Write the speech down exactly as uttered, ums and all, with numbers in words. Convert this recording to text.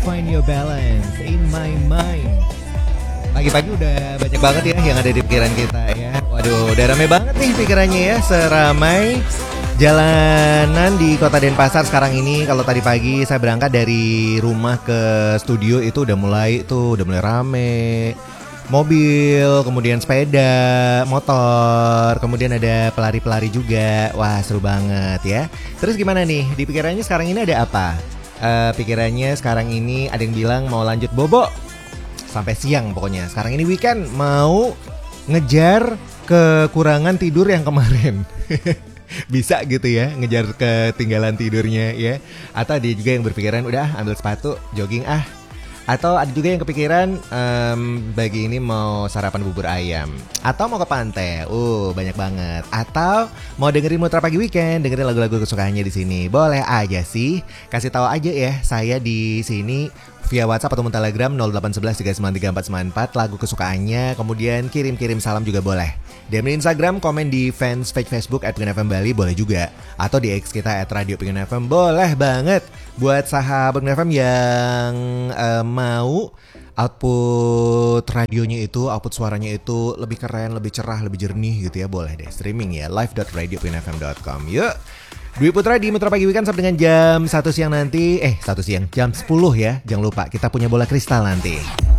Find your balance in my mind. Pagi-pagi udah banyak banget ya yang ada di pikiran kita ya. Waduh, udah rame banget nih pikirannya ya. Seramai jalanan di kota Denpasar sekarang ini. Kalau tadi pagi saya berangkat dari rumah ke studio itu udah mulai tuh, udah mulai rame. Mobil, kemudian sepeda, motor, kemudian ada pelari-pelari juga. Wah, seru banget ya. Terus gimana nih? Di pikirannya sekarang ini ada apa? Uh, pikirannya sekarang ini ada yang bilang mau lanjut bobo sampai siang pokoknya. Sekarang ini weekend mau ngejar kekurangan tidur yang kemarin. Bisa gitu ya, ngejar ketinggalan tidurnya ya. Atau ada juga yang berpikiran udah ambil sepatu, jogging ah. Atau ada juga yang kepikiran um, bagi ini mau sarapan bubur ayam. Atau mau ke pantai, uh banyak banget. Atau mau dengerin Mutra Pagi Weekend, dengerin lagu-lagu kesukaannya di sini. Boleh aja sih, kasih tahu aja ya saya di sini via WhatsApp atau Telegram nol delapan satu satu tiga sembilan tiga empat sembilan empat lagu kesukaannya. Kemudian kirim-kirim salam juga boleh. D M di Instagram, komen di fans page Facebook at Pengen F M Bali boleh juga. Atau di X kita at Radio Pengen F M boleh banget. Buat sahabat Pengen F M yang uh, mau output radionya itu, output suaranya itu lebih keren, lebih cerah, lebih jernih gitu ya, boleh deh streaming ya live dot radio pengen f m dot com. Yuk, Dwi Putra di Mutra Pagi Weekend sampai dengan jam satu siang nanti. Eh satu siang, jam sepuluh ya. Jangan lupa kita punya bola kristal nanti.